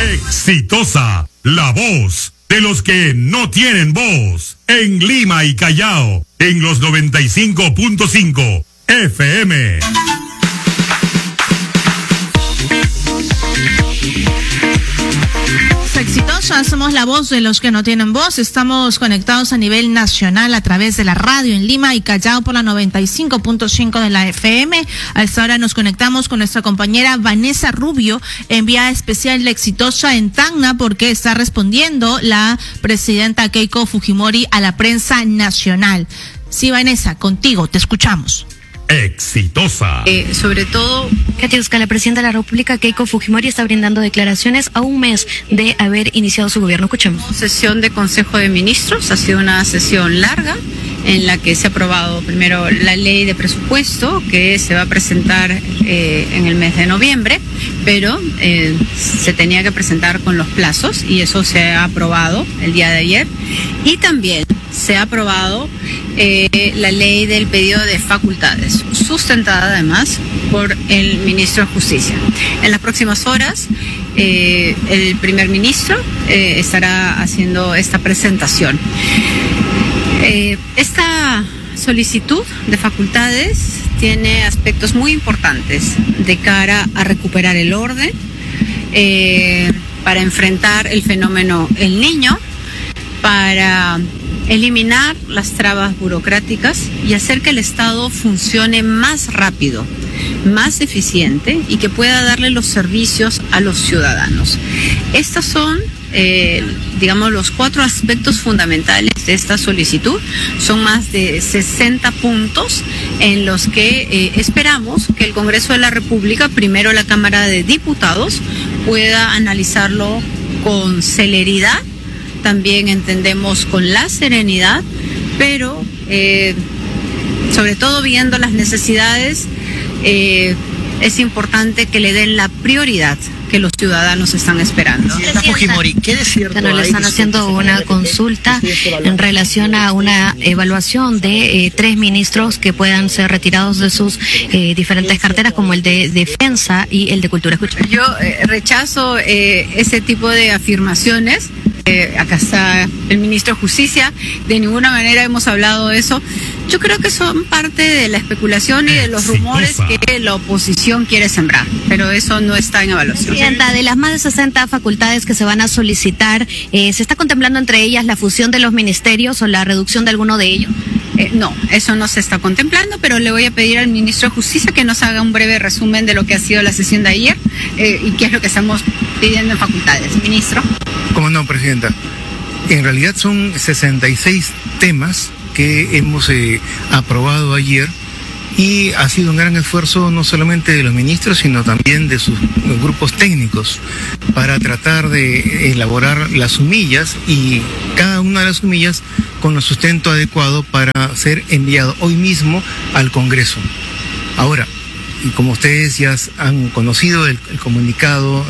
Exitosa, la voz de los que no tienen voz. En Lima y Callao, en los 95.5 FM. Exitosa, somos la voz de los que no tienen voz. Estamos conectados a nivel nacional a través de la radio en Lima y Callao por la 95.5 de la FM. A esta hora nos conectamos con nuestra compañera Vanessa Rubio, enviada especial de Exitosa en Tacna, porque está respondiendo la presidenta Keiko Fujimori a la prensa nacional. Sí, Vanessa, contigo, te escuchamos. Exitosa. Sobre todo, Katiuska, la presidenta de la República, Keiko Fujimori, está brindando declaraciones a un mes de haber iniciado su gobierno. Escuchemos. Sesión de Consejo de Ministros, ha sido una sesión larga en la que se ha aprobado primero la ley de presupuesto que se va a presentar en el mes de noviembre, pero se tenía que presentar con los plazos y eso se ha aprobado el día de ayer. Y también se ha aprobado la ley del pedido de facultades, sustentada además por el ministro de Justicia. En las próximas horas el primer ministro estará haciendo esta presentación. Esta solicitud de facultades tiene aspectos muy importantes de cara a recuperar el orden, para enfrentar el fenómeno El Niño, para eliminar las trabas burocráticas y hacer que el Estado funcione más rápido, más eficiente y que pueda darle los servicios a los ciudadanos. Estos son, digamos, los 4 aspectos fundamentales de esta solicitud. Son más de 60 puntos en los que esperamos que el Congreso de la República, primero la Cámara de Diputados, pueda analizarlo con celeridad. También entendemos con la serenidad, pero sobre todo viendo las necesidades, es importante que le den la prioridad que los ciudadanos están esperando. Fujimori, ¿qué es cierto? Le están haciendo una consulta en relación a una evaluación de 3 ministros que puedan ser retirados de sus diferentes carteras, como el de Defensa y el de Cultura. Escucha. Yo rechazo ese tipo de afirmaciones. Acá está el ministro de Justicia, de ninguna manera hemos hablado de eso. Yo creo que son parte de la especulación y de los rumores que la oposición quiere sembrar, pero eso no está en evaluación. Presidenta, de las más de 60 facultades que se van a solicitar, ¿se está contemplando entre ellas la fusión de los ministerios o la reducción de alguno de ellos? No, eso no se está contemplando, pero le voy a pedir al ministro de Justicia que nos haga un breve resumen de lo que ha sido la sesión de ayer y qué es lo que estamos pidiendo en facultades. Ministro. ¿Cómo no, presidenta? En realidad son 66 temas que hemos aprobado ayer y ha sido un gran esfuerzo no solamente de los ministros, sino también de sus grupos técnicos para tratar de elaborar las sumillas y cada una de las sumillas con el sustento adecuado para ser enviado hoy mismo al Congreso. Ahora, y como ustedes ya han conocido el comunicado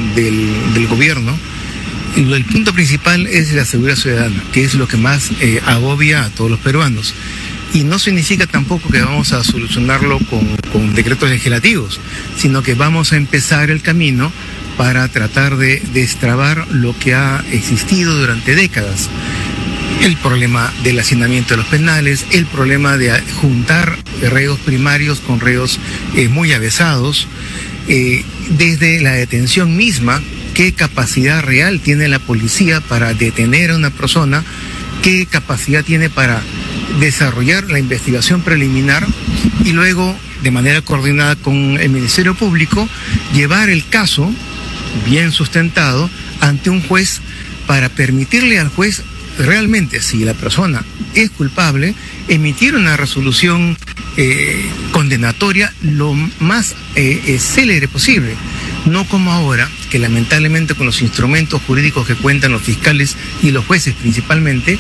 del gobierno, el punto principal es la seguridad ciudadana, que es lo que más agobia a todos los peruanos. Y no significa tampoco que vamos a solucionarlo con decretos legislativos, sino que vamos a empezar el camino para tratar de destrabar lo que ha existido durante décadas. El problema del hacinamiento de los penales, el problema de juntar reos primarios con reos muy avesados, desde la detención misma. ¿Qué capacidad real tiene la policía para detener a una persona? ¿Qué capacidad tiene para desarrollar la investigación preliminar y luego, de manera coordinada con el Ministerio Público, llevar el caso bien sustentado ante un juez para permitirle al juez realmente, si la persona es culpable, emitir una resolución condenatoria lo más célere posible? No como ahora, que lamentablemente con los instrumentos jurídicos que cuentan los fiscales y los jueces principalmente,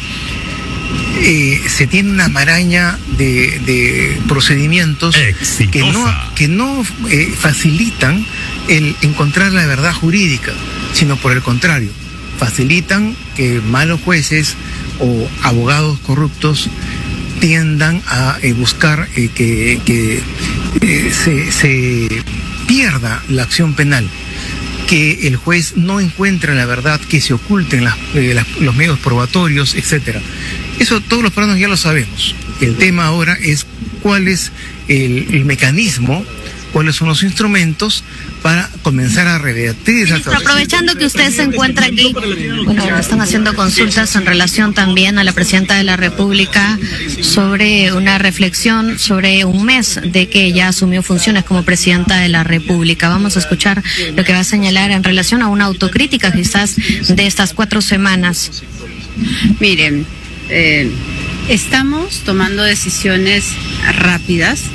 se tiene una maraña de procedimientos que no facilitan el encontrar la verdad jurídica, sino por el contrario, facilitan que malos jueces o abogados corruptos tiendan a buscar que se pierda la acción penal, que el juez no encuentra la verdad, que se oculten los medios probatorios, etcétera. Eso todos los peruanos ya lo sabemos. El tema ahora es cuál es el mecanismo, cuáles son los instrumentos para comenzar a revertir esas cosas. Aprovechando que usted se encuentra aquí, bueno, están haciendo consultas en relación también a la Presidenta de la República sobre una reflexión sobre un mes de que ella asumió funciones como Presidenta de la República. Vamos a escuchar lo que va a señalar en relación a una autocrítica quizás de estas 4 semanas. Miren, estamos tomando decisiones rápidas.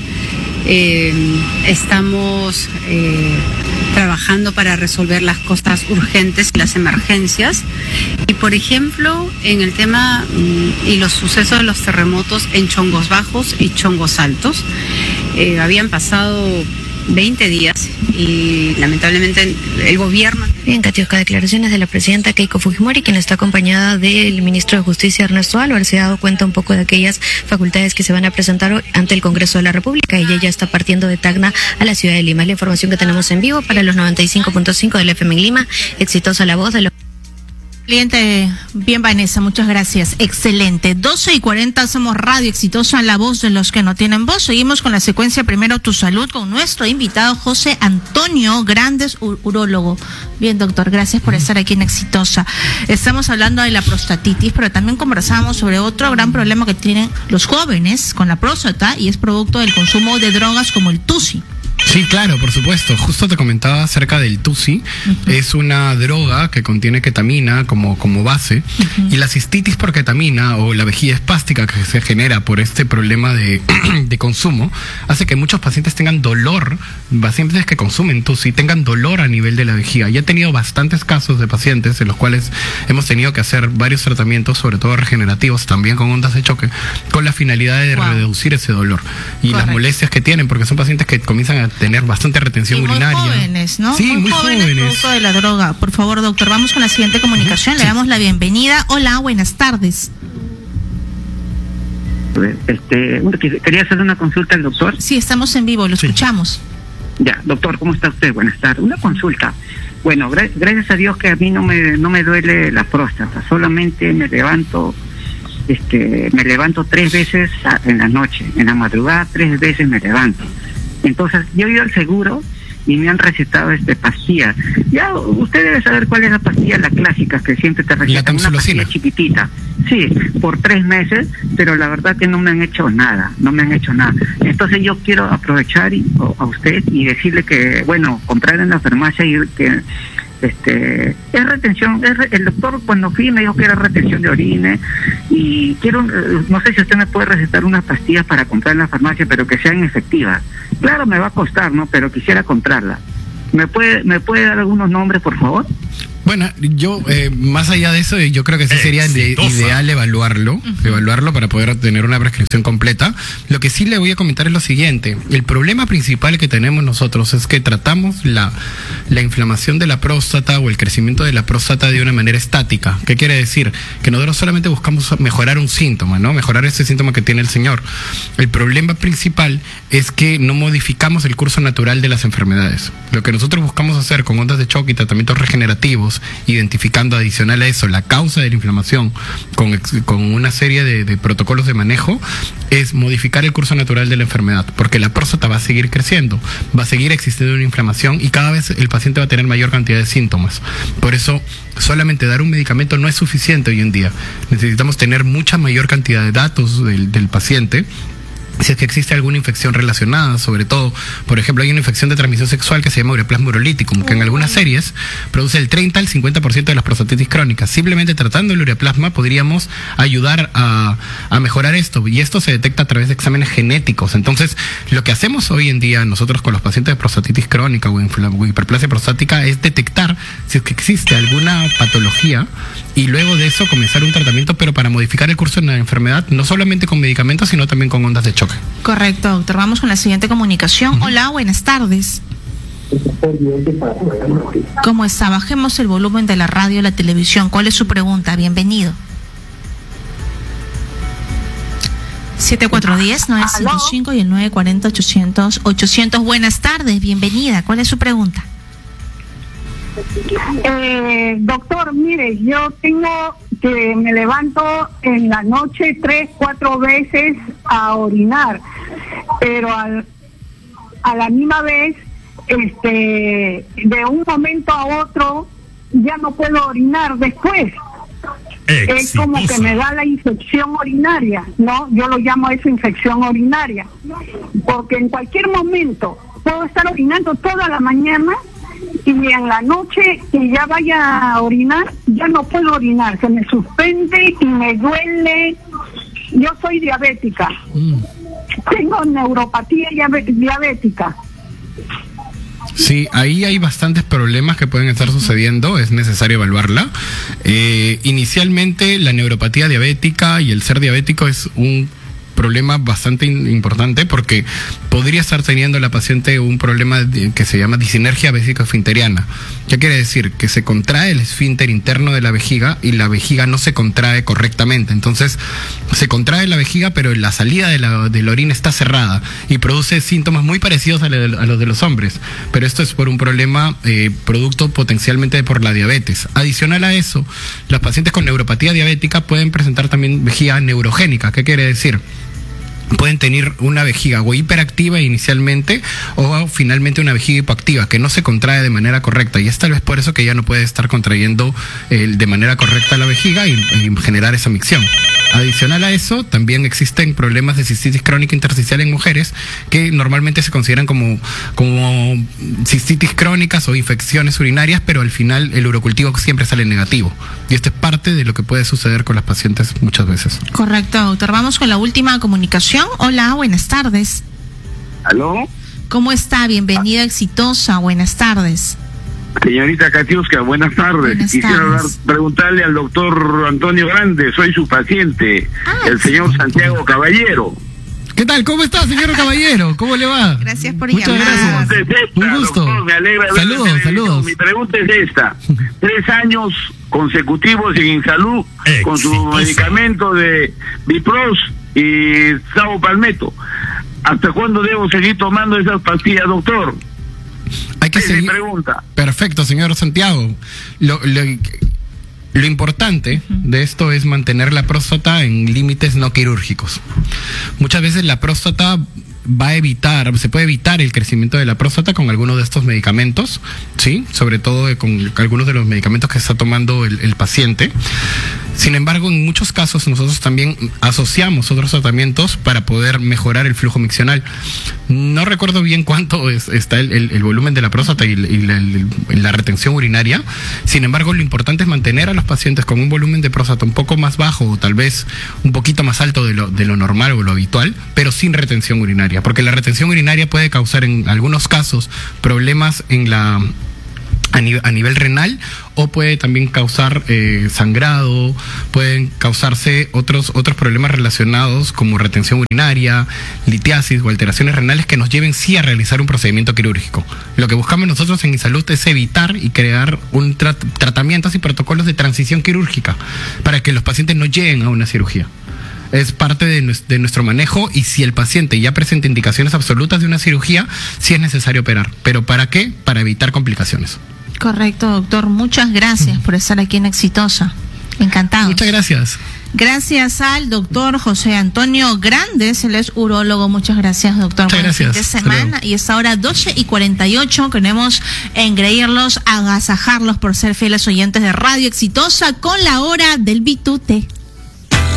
Estamos trabajando para resolver las cosas urgentes y las emergencias. Y por ejemplo, en el tema y los sucesos de los terremotos en Chongos Bajos y Chongos Altos, habían pasado 20 días y lamentablemente el gobierno... Bien, Katiuska, declaraciones de la presidenta Keiko Fujimori, quien está acompañada del ministro de Justicia Ernesto Álvarez. Se ha dado cuenta un poco de aquellas facultades que se van a presentar hoy ante el Congreso de la República. Ella ya está partiendo de Tacna a la ciudad de Lima. Es la información que tenemos en vivo para los 95.5 del FM en Lima. Exitosa la voz de los... Cliente, bien, Vanessa, muchas gracias. Excelente. 12:40, hacemos radio exitosa, la voz de los que no tienen voz. Seguimos con la secuencia Primero Tu Salud con nuestro invitado José Antonio Grandes, urólogo. Bien, doctor, gracias por estar aquí en Exitosa. Estamos hablando de la prostatitis, pero también conversamos sobre otro gran problema que tienen los jóvenes con la próstata y es producto del consumo de drogas como el TUSI. Sí, claro, por supuesto. Justo te comentaba acerca del TUSI. Es una droga que contiene ketamina como base. Y la cistitis por ketamina o la vejiga espástica que se genera por este problema de consumo hace que muchos pacientes tengan dolor, pacientes que consumen TUSI tengan dolor a nivel de la vejiga. Ya he tenido bastantes casos de pacientes en los cuales hemos tenido que hacer varios tratamientos, sobre todo regenerativos, también con ondas de choque, con la finalidad de reducir ese dolor y las molestias que tienen, porque son pacientes que comienzan a tener bastante retención urinaria. Muy jóvenes, ¿no? Sí, muy jóvenes. Producto de la droga. Por favor, doctor, vamos con la siguiente comunicación. Le damos la bienvenida. Hola, buenas tardes. Quería hacer una consulta al doctor. Sí, estamos en vivo, lo escuchamos. Ya, doctor, ¿cómo está usted? Buenas tardes. Una consulta. Bueno, gracias a Dios que a mí no me duele la próstata, solamente me levanto 3 veces en la noche, en la madrugada 3 veces me levanto. Entonces, yo he ido al seguro y me han recetado pastillas. Ya, usted debe saber cuál es la pastilla, la clásica, que siempre te recetan, una pastilla chiquitita. Sí, por 3 meses, pero la verdad que no me han hecho nada, Entonces yo quiero aprovechar a usted y decirle que, bueno, comprar en la farmacia y que... es retención, el doctor cuando fui me dijo que era retención de orina y quiero, no sé si usted me puede recetar unas pastillas para comprar en la farmacia, pero que sean efectivas. Claro, me va a costar, ¿no? Pero quisiera comprarla. ¿Me puede dar algunos nombres, por favor? Bueno, yo, más allá de eso, yo creo que sí sería ideal evaluarlo para poder tener una prescripción completa. Lo que sí le voy a comentar es lo siguiente. El problema principal que tenemos nosotros es que tratamos la inflamación de la próstata o el crecimiento de la próstata de una manera estática. ¿Qué quiere decir? Que nosotros solamente buscamos mejorar un síntoma, ¿no? Mejorar ese síntoma que tiene el señor. El problema principal es que no modificamos el curso natural de las enfermedades. Lo que nosotros buscamos hacer con ondas de choque y tratamientos regenerativos, identificando adicional a eso la causa de la inflamación con una serie de protocolos de manejo, es modificar el curso natural de la enfermedad, porque la próstata va a seguir creciendo, va a seguir existiendo una inflamación y cada vez el paciente va a tener mayor cantidad de síntomas. Por eso solamente dar un medicamento no es suficiente hoy en día. Necesitamos tener mucha mayor cantidad de datos del paciente. Si es que existe alguna infección relacionada, sobre todo, por ejemplo, hay una infección de transmisión sexual que se llama Ureaplasma urolíticum, que en algunas series produce el 30 al 50% de las prostatitis crónicas. Simplemente tratando el ureaplasma podríamos ayudar a mejorar esto, y esto se detecta a través de exámenes genéticos. Entonces, lo que hacemos hoy en día nosotros con los pacientes de prostatitis crónica o hiperplasia prostática es detectar si es que existe alguna patología y luego de eso comenzar un tratamiento, pero para modificar el curso de la enfermedad, no solamente con medicamentos, sino también con ondas de choque. Correcto, doctor. Vamos con la siguiente comunicación. Hola, buenas tardes. ¿Cómo está? Bajemos el volumen de la radio y la televisión. ¿Cuál es su pregunta? Bienvenido. 7410-955 y el 940-800. Buenas tardes, bienvenida. ¿Cuál es su pregunta? Doctor, mire, yo tengo que me levanto en la noche 3-4 veces a orinar, pero a la misma vez, de un momento a otro ya no puedo orinar después. Es como que me da la infección urinaria, ¿no? Yo lo llamo eso infección urinaria, porque en cualquier momento puedo estar orinando toda la mañana y en la noche que ya vaya a orinar, ya no puedo orinar, se me suspende y me duele. Yo soy diabética, tengo neuropatía diabética. Sí, ahí hay bastantes problemas que pueden estar sucediendo, es necesario evaluarla. Inicialmente, la neuropatía diabética y el ser diabético es un problema bastante importante porque podría estar teniendo la paciente un problema que se llama disinergia vesíco-esfinteriana. ¿Qué quiere decir? Que se contrae el esfínter interno de la vejiga y la vejiga no se contrae correctamente. Entonces, se contrae la vejiga, pero la salida de la orina está cerrada y produce síntomas muy parecidos a los de los hombres. Pero esto es por un problema producto potencialmente por la diabetes. Adicional a eso, los pacientes con neuropatía diabética pueden presentar también vejiga neurogénica. ¿Qué quiere decir? Pueden tener una vejiga o hiperactiva inicialmente o finalmente una vejiga hipoactiva que no se contrae de manera correcta, y es tal vez por eso que ya no puede estar contrayendo de manera correcta la vejiga y generar esa micción. Adicional a eso, también existen problemas de cistitis crónica intersticial en mujeres que normalmente se consideran como cistitis crónicas o infecciones urinarias, pero al final el urocultivo siempre sale negativo. Y esto es parte de lo que puede suceder con las pacientes muchas veces. Correcto, doctor. Vamos con la última comunicación. Hola, buenas tardes. ¿Aló? ¿Cómo está? Bienvenida, exitosa. Buenas tardes. Señorita Katiuska, buenas tardes. Quisiera preguntarle al doctor Antonio Grande, soy su paciente, el señor Santiago Caballero. ¿Qué tal? ¿Cómo está, señor Caballero? ¿Cómo le va? Gracias por Muchas llamar. gracias. Un gusto. Doctor, me alegra saludos. Mi pregunta es esta. 3 años consecutivos en salud con su medicamento de Bipros y Savopalmeto. ¿Hasta cuándo debo seguir tomando esas pastillas, doctor? Hay que seguir. Pregunta. Perfecto, señor Santiago. Lo importante de esto es mantener la próstata en límites no quirúrgicos. Muchas veces la próstata se puede evitar el crecimiento de la próstata con algunos de estos medicamentos, ¿sí? Sobre todo con algunos de los medicamentos que está tomando el paciente. Sin embargo, en muchos casos nosotros también asociamos otros tratamientos para poder mejorar el flujo miccional. No recuerdo bien cuánto está el volumen de la próstata y la retención urinaria. Sin embargo, lo importante es mantener a los pacientes con un volumen de próstata un poco más bajo o tal vez un poquito más alto de lo normal o lo habitual, pero sin retención urinaria. Porque la retención urinaria puede causar en algunos casos problemas a nivel renal, o puede también causar sangrado, pueden causarse otros problemas relacionados como retención urinaria, litiasis o alteraciones renales que nos lleven sí a realizar un procedimiento quirúrgico. Lo que buscamos nosotros en Salud es evitar y crear un tratamientos y protocolos de transición quirúrgica para que los pacientes no lleguen a una cirugía. Es parte de nuestro manejo, y si el paciente ya presenta indicaciones absolutas de una cirugía, sí es necesario operar. ¿Pero para qué? Para evitar complicaciones. Correcto, doctor. Muchas gracias por estar aquí en Exitosa. Encantados. Muchas gracias. Gracias al doctor José Antonio Grandes, él es urólogo. Muchas gracias, doctor. Muchas gracias. Fin de semana. Y es ahora 12:48. Queremos engreírlos, agasajarlos por ser fieles oyentes de Radio Exitosa con la hora del bitute.